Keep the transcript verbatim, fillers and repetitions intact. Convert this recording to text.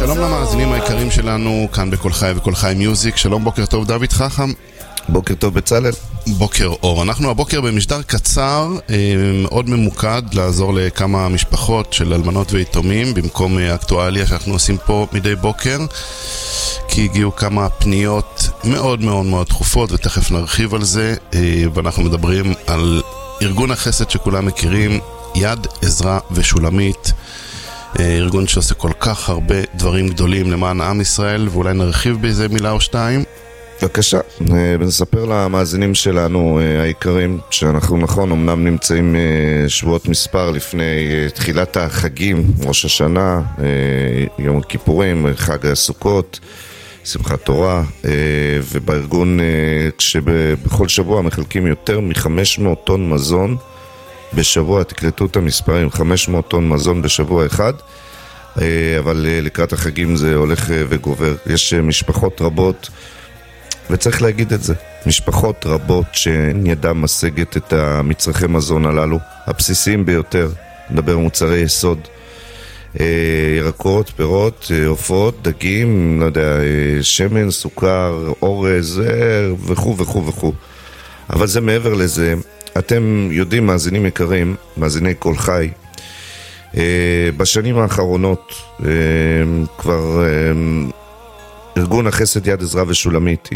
שלום למאזינים היקרים שלנו כאן בכל חי וכל חי מיוזיק. שלום, בוקר טוב דוד חכם. בוקר טוב בצלאל. בוקר אור. אנחנו הבוקר במשדר קצר, מאוד ממוקד, לעזור לכמה משפחות של אלמנות ויתומים במקום האקטואליה שאנחנו עושים פה מדי בוקר, כי הגיעו כמה פניות מאוד מאוד מאוד דחופות ותכף נרחיב על זה. ואנחנו מדברים על ארגון החסד שכולם מכירים, יד עזרא ושולמית, ארגון שעושה כל כך הרבה דברים גדולים למען עם ישראל, ואולי נרחיב בזה מילה או שתיים. בבקשה, ונספר למאזינים שלנו היקרים שאנחנו נכון אמנם נמצאים שבועות מספר לפני תחילת החגים, ראש השנה, יום הכיפורים, חג הסוכות, שמחת תורה, ובארגון כשבכל שבוע מחלקים יותר מ-חמש מאות טון מזון בשבוע, תקלטו את המספרים, חמש מאות טון מזון בשבוע אחד, אבל לקראת החגים זה הולך וגובר. יש משפחות רבות, וצריך להגיד את זה, משפחות רבות שידה משגת את המצרכי מזון הללו, הבסיסיים ביותר, נדבר מוצרי יסוד, ירקות, פירות, עופות, דגים, לא יודע, שמן, סוכר, אורז וכו' וכו' וכו'. אבל זה מעבר לזה, אתם יודעים, מאזינים יקרים, מאזיני כל חי, בשנים האחרונות כבר ארגון החסד יד עזרא ושולמית